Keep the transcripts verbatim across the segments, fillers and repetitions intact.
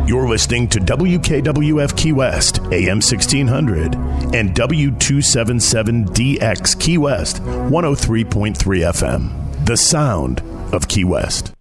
You're listening to W K W F Key West, A M sixteen hundred, and W two seventy-seven D X Key West, one oh three point three F M. The sound of Key West.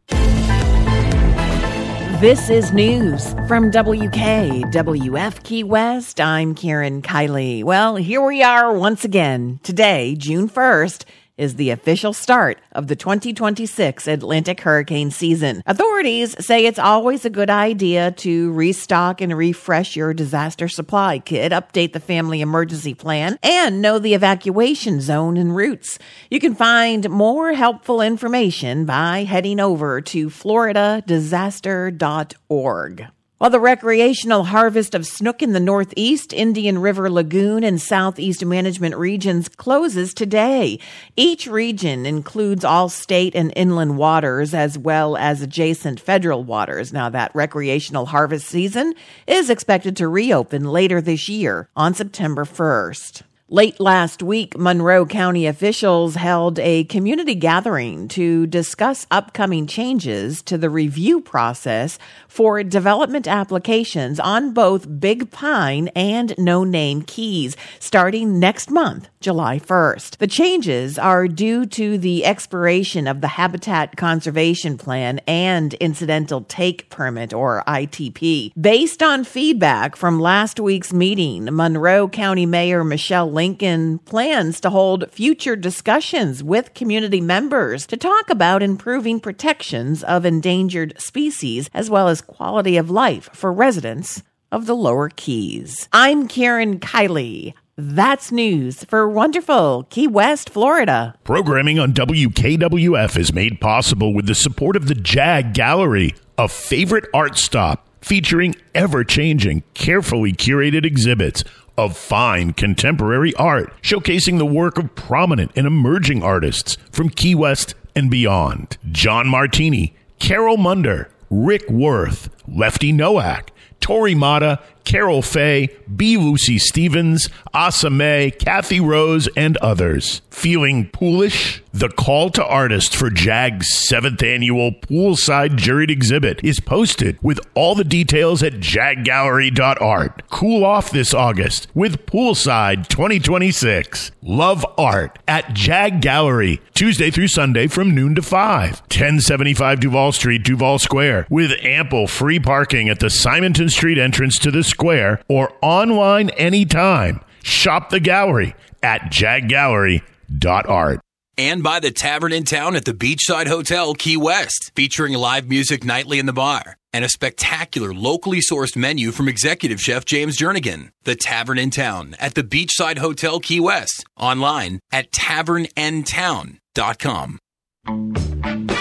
This is news from W K W F Key West. I'm Karen Kiley. Well, here we are once again. Today, June first, is the official start of the twenty twenty-six Atlantic hurricane season. Authorities say it's always a good idea to restock and refresh your disaster supply kit, update the family emergency plan, and know the evacuation zone and routes. You can find more helpful information by heading over to florida disaster dot org. While the recreational harvest of snook in the Northeast, Indian River Lagoon, and Southeast Management regions closes today. Each region includes all state and inland waters as well as adjacent federal waters. Now, that recreational harvest season is expected to reopen later this year on September first. Late last week, Monroe County officials held a community gathering to discuss upcoming changes to the review process for development applications on both Big Pine and No Name Keys, starting next month, July first. The changes are due to the expiration of the Habitat Conservation Plan and Incidental Take Permit, or I T P. Based on feedback from last week's meeting, Monroe County Mayor Michelle Lincoln plans to hold future discussions with community members to talk about improving protections of endangered species as well as quality of life for residents of the Lower Keys. I'm Karen Kiley. That's news for wonderful Key West, Florida. Programming on W K W F is made possible with the support of the JAG Gallery, a favorite art stop featuring ever-changing, carefully curated exhibits of fine contemporary art, showcasing the work of prominent and emerging artists from Key West and beyond. John Martini, Carol Munder, Rick Worth, Lefty Nowak, Tori Mata, Carol Fay, B. Lucy Stevens, Asa May, Kathy Rose, and others. Feeling poolish? The call to artists for JAG's seventh annual Poolside Juried Exhibit is posted with all the details at jag gallery dot art. Cool off this August with Poolside twenty twenty-six. Love art at JAG Gallery, Tuesday through Sunday from noon to five. ten seventy-five Duval Street, Duval Square, with ample free parking at the Simonton Street entrance to the square or online anytime. Shop the gallery at jag gallery dot art. And by the Tavern in Town at the Beachside Hotel, Key West, featuring live music nightly in the bar and a spectacular locally sourced menu from executive chef James Jernigan. The Tavern in Town at the Beachside Hotel, Key West, online at tavern n town dot com.